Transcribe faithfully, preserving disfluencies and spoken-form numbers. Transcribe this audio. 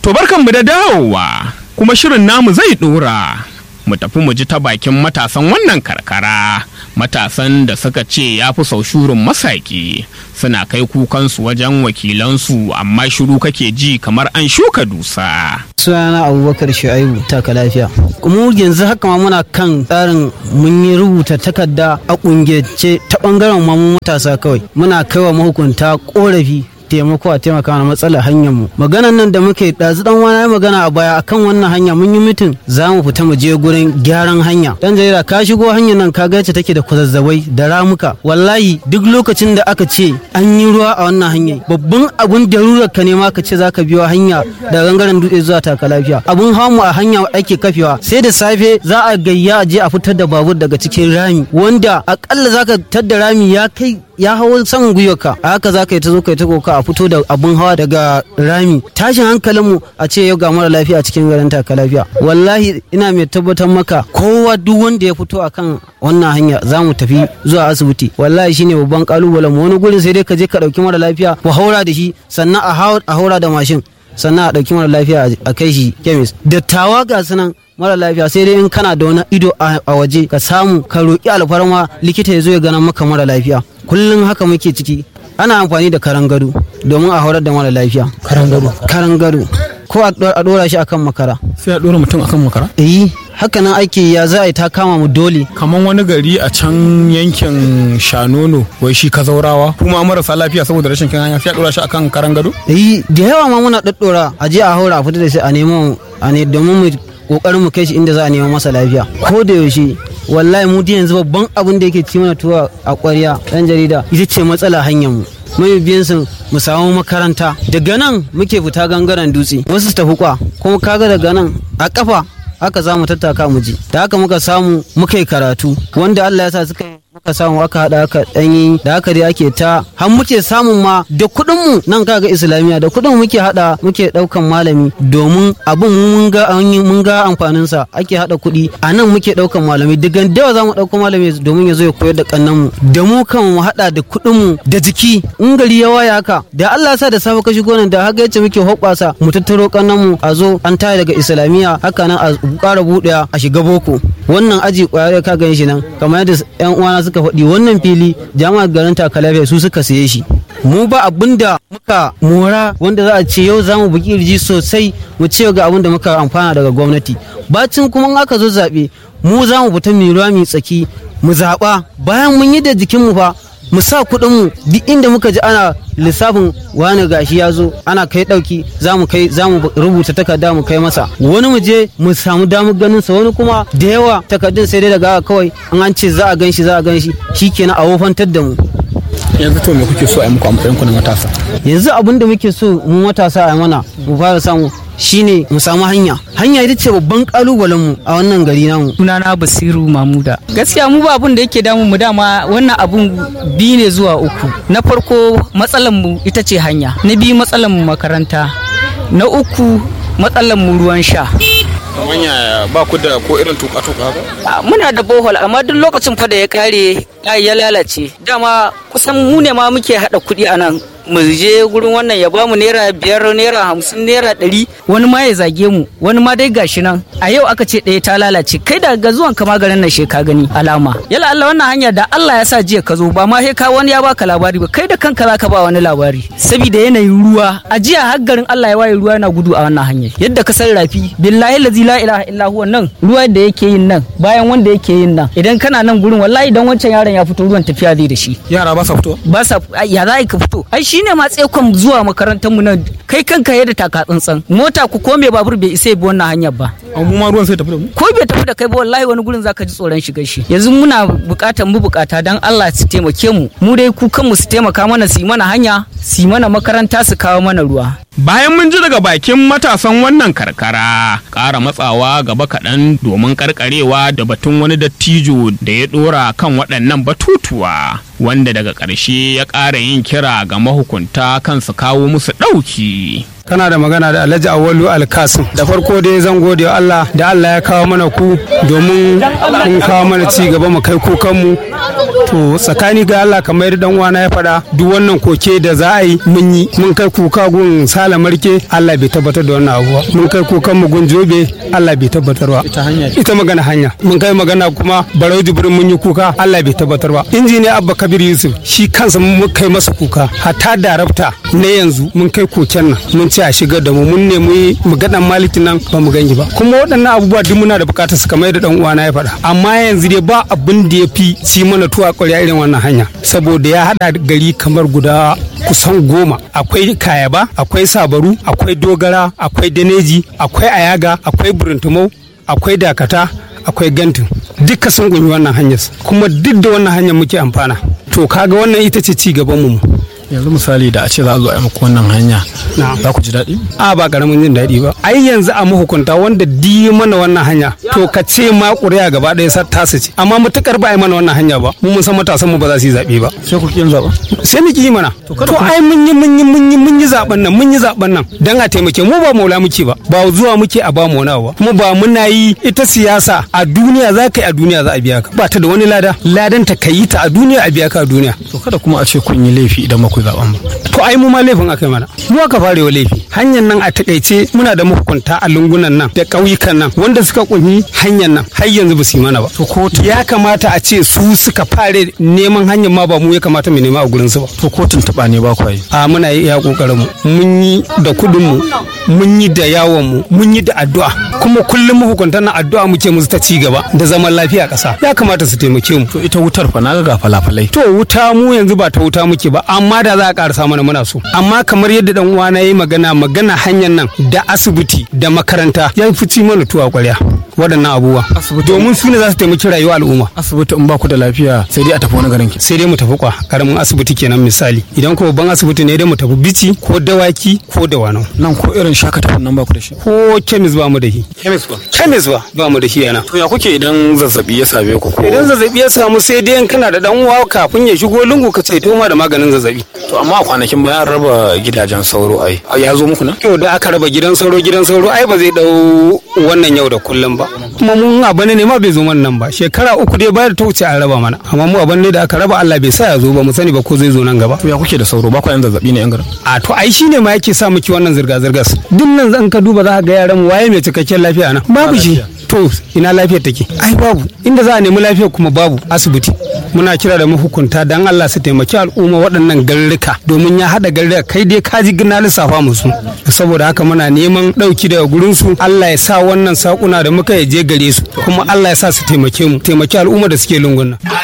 To barkanmu da dawowa, kuma shirin namu zai dora. Mu tafi mu ji ta bakin matasan wannan karkara, matasan da suka ce ya fi sau shurin masaki, suna kai kukansu wajen wakilansu amma shiru kake ji kamar an shuka dusa. Sunana Abubakar Shu'aibu, taka lafiya. Mu yanzu haka ma muna kan tsarin mun yi rubuta takarda a kungiyance ta bangaren mu matasa kawai. Muna kaiwa mahukunta korafi taimako a taimaka mana matsalar hanyar mu. Maganan nan da muke ɗazu dan wani magana a baya akan wannan hanya mun yi mitin za mu fita mu je gurin gyaran hanya. Dan jarida ka shigo hanyar nan ka ga yacce take da kwazazzabai da ramuka. Wallahi duk lokacin da aka ce an yi ruwa a wannan hanyar babban abun darurar ka ne ma ka ce zaka biyo hanya daga gangaren dutse zuwa taka lafiya. Abun hamu a hanya ake kafewa sai da safe za a gayya a je a fitar da babur daga cikin rami wanda akalla zaka tadda rami ya kai ya hawo saman gwiwarka a haka za ka yi ta zo ka yi ta koka a fito da abun hawa daga rami. Tashin hankalinmu a ce yau ga mara lafiya a cikin garin taka lafiya. Wallahi ina mai tabbatar maka kowa duk wanda ya fito akan wannan hanya za mu tafi zuwa asibiti. Wallahi shine babban kalubalen mu. Wani gurin sai dai ka je ka dauki mara lafiya ku haura da shi sannan a haura da mashin sannan a dauki mara lafiya a kai shi kemis. Dattawa ga sunan mara lafiya sai dai in kana da wani ido a waje ka samu ka roƙi alfarma likita ya zo ya gana maka mara lafiya. Kullum haka muke ciki. Ana amfani da karan gado domin a horar da mara lafiya. Karan gado? Karan gado. Ko a ɗora shi akan makara. Sai a ɗora mutum akan makara? Eh, haka nan ake ya za a yi ta kama mu dole. Kaman wani gari a can yankin Shanono wai shi Kazaurawa kuma marasa lafiya saboda rashin kin hanya sai a ɗora shi akan karan gado? Eh, da yawa ma muna ɗaɗɗora a je a haura a fita da shi a nemo a ne domin mu kokarin mu kai shi inda za a nemo masa lafiya. Ko da yaushe wallahi mu yanzu babban abin da yake ci mana tuwa a ƙwarya ɗan jarida ita ce matsala hanyar mu. Mai biyan su mu samu makaranta daga nan muke fita gangaren dutse wasu su tafi kwa kuma kaga daga nan a kafa haka za mu tattaka mu je da haka muka samu muka yi karatu wanda Allah ya sa suka muka samu aka hada aka danyi da haka dai ake ta har muke samun ma da kuɗin mu nan kaga islamiya da kuɗin muke hada muke daukan malami domin abun mun ga mun ga amfanin sa ake hada kuɗi a nan muke daukan malami daga dawa za mu dauko malami domin ya zo ya koyar da kannan mu da mu kan mu hada da kuɗin mu da jiki in gari ya waya haka da Allah ya sa da safe ka shigo nan da haka yace muke hoɓasa mu tattaro kannan mu a zo an tare daga islamiya haka nan a ƙara buɗewa a shiga boko wannan aji ƙwayar ka gan shi nan kamar yadda yan uwana suka faɗi wannan fili jama'ar garin taka lafiya su suka saye shi. Mu ba abin da muka mora wanda za a ce yau za mu buki kirji sosai mu ce ga abin da muka amfana daga gwamnati. Bacin kuma aka zo zaɓe mu za mu fita mai ruwa mai tsaki mu zaɓa bayan mun yi da jikinmu fa mu sa kuɗinmu duk inda muka ji ana lissafin wani gashi ya zo ana kai ɗauki za mu kai za mu rubuta takarda mu kai masa wani mu je mu samu damar ganin sa wani kuma da yawa takardun sai dai daga kawai an an ce za a gan shi za a gan shi shikenan a wofantar da mu. Yanzu to me kuke so a yi muku a matsayin ku na matasa? Yanzu abin da muke so mu matasa a mana mu fara samu shine mu samu hanya hanya ita ce babban kalubalen mu a wannan gari namu. Sunana Basiru Mamuda. Gaskiya mu ba abun da yake damun mu dama wannan abun biyu ne zuwa uku. Na farko matsalan mu ita ce hanya, na biyu matsalan mu makaranta, na uku matsalan mu ruwan sha. Manya ba ku da ko irin tuka-tuka ba? Muna da bohol amma duk lokacin fa da ya kare ya lalace. Dama kusan mu ne ma muke hada kuɗi a nan. Mu je gurin wannan ya bamu naira biyar naira hamsin naira ɗari wani ma ya zage mu wani ma dai gashi nan a yau aka ce ɗaya ta lalace kai daga zuwan kama garin nan she ka gani alama yala Allah wannan hanya da Allah ya sa jiya ka zo ba ma he ka wani ya baka labari ba kai da kanka zaka ba wani labari saboda yanayin ruwa a jiya har garin Allah ya waye ruwa yana gudu a wannan hanyar yadda ka san rafi billahi la ilaha illa huwa nan ruwa da yake yin nan bayan wanda yake yin nan idan kana nan gurin wallahi idan wancan yaron ya fito ruwan tafiya zai da shi yara ba sa fito ba sa ya za ka fito ai shine ma tsekon zuwa makarantar mu nan kai kanka yadda taka tsantsan mota ku ko me babur bai isa bi wannan hanyar ba amma ma ruwan sai tafi da mu ko bai tafi da kai ba wallahi wani gurin zaka ji tsoron shigar shi yanzu muna bukatar mu bukata dan Allah su taimake mu mu dai ku kanmu su taimaka mana su yi mana hanya su yi mana makaranta su kawo mana ruwa. Bayan mun ji daga bakin matasan wannan karkara ƙara matsawa gaba kaɗan domin karkarewa da batun wani dattijo da ya ɗora kan waɗannan batutuwa wanda daga ƙarshe ya ƙara yin kira ga mahukunta kan su kawo musu ɗauki. kana da magana da Alhaji Awwalu Alkasim. Da farko dai zan gode wa Allah da Allah ya kawo mana ku domin kun kawo mana ci gaba mu kai kukan mu. To tsakani ga Allah kamar yadda dan uwana ya faɗa duk wannan koke da za a yi mun yi mun kai kuka gun Sala Marke Allah bai tabbatar da wannan abuwa. Mun kai kukan mu gun Jobe Allah bai tabbatar ba. Ita hanya ita magana hanya. Mun kai magana kuma Barau Jibrin mun yi kuka Allah bai tabbatar ba. Injiniya Abba Kabir Yusuf shi kansa mun kai masa kuka hatta darabta na yanzu mun kai koken nan mun ce a shigar da mu mun nemi mu ga dan maliki nan ba mu gangi ba kuma waɗannan abubuwa duk muna da bukatar su kamar yadda dan uwana ya faɗa amma yanzu dai ba abin da ya fi ci mana tuwa ƙwarya irin wannan hanya saboda ya haɗa gari kamar guda kusan goma akwai Kayaba akwai Sabaru akwai Dogara akwai Daneji akwai Ayaga akwai Burintumau akwai Dakata akwai Gantin duka sun gunyi wannan hanyar kuma duk da wannan hanyar muke amfana to kaga wannan ita ce ci gaban mu yanzu misali da a ce za a zo a yi muku wannan hanya za ku ji daɗi? A ba karamin jin daɗi ba ai yanzu a mahukunta wanda di mana wannan hanya to ka ce ma ƙuri'a gaba ɗaya tasa ce amma matukar ba a yi mana wannan hanya ba mu mun san matasan mu ba za su yi zaɓe ba sai ku yin zaɓa sai mu ki mana to ai mun yi mun yi mun yi mun yi zaɓen nan mun yi zaɓen nan dan a taimake mu ba maula muke ba ba zuwa muke a ba mu wani ba kuma ba muna yi ita siyasa a duniya za ka yi a duniya za a biya ka ba ta da wani lada ladan ta ka yi ta a duniya a biya ka a duniya to kada kuma a ce kun yi laifi idan ku zaɓen ba to ai mu ma laifin akai mana mu aka fare wa laifi hanyar nan a takaice muna da mahukunta a lungunan nan da ƙauyukan nan wanda suka kunyi hanyar nan har yanzu ba su yi mana ba to ko ya kamata a ce su suka fare neman hanyar ma ba mu ya kamata mu nema a gurin su ba to kotun taba ne ba ku yi a muna yi ya kokarin mu mun yi da kudin mu mun yi da yawon mu mun yi da addu'a kuma kullum mahukuntan nan addu'a muke musu ta ci gaba da zaman lafiya a ƙasa ya kamata su taimake mu to ita wutar fa na ga falafalai to wuta mu yanzu ba ta wuta muke ba amma da za a ƙarasa mana muna so amma kamar yadda dan uwana yayi magana magana hanyar nan da asibiti da makaranta ya fi ci mana tuwa ƙwarya waɗannan abubuwa domin su ne za su taimaki rayuwar al'umma asibiti in ba ku da lafiya sai dai a tafi wani garin ki sai dai mu tafi kwa karamin asibiti kenan misali idan ko babban asibiti ne dai mu tafi Bici ko Dawaki ko Dawanau nan ko irin shakatafin nan ba ku da shi ko kemis ba mu da shi kemis ba kemis ba ba mu da shi yana to ya kuke idan zazzabi ya same ku idan zazzabi ya samu sai dai kana da dan uwa kafin ya shigo lungu ka ce to ma da maganin zazzabi to amma a kwanakin bayan raba gidajen sauro ai ya zo muku na to da aka raba gidan sauro gidan sauro ai ba zai dau wannan yau da kullum ba kuma mun abane ne ma bai zo mana nan ba shekara uku dai bayar ta wuce an raba mana amma mu abane da aka raba Allah bai sa ya zo ba mu sani ba ko zai zo nan gaba to ya kuke da sauro ba ku yan zazzabi ne yan garin a to ai shine ma yake sa miki wannan zirga zirgas duk nan zan ka duba za ka ga yaran mu waye mai cikakken lafiya nan babu shi to ina lafiyar take ai babu inda za a nemi lafiyar kuma babu asibiti muna kira da mahukunta dan Allah su taimaki al'umma waɗannan garurruka domin ya haɗa garurruka kai dai kaji gina lissafa musu saboda haka muna neman ɗauki daga gurin su Allah ya sa wannan sakuna da muka je gare su kuma Allah ya sa su taimake mu taimaki al'umma da suke lungun nan